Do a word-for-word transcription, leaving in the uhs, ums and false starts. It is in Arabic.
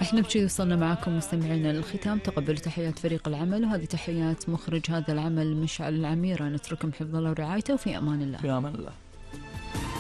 احنا بشي وصلنا معكم مستمعينا للختام. تقبلوا تحيات فريق العمل، وهذه تحيات مخرج هذا العمل مشعل العميرة. نترككم حفظ الله ورعايته، وفي أمان الله. في أمان الله.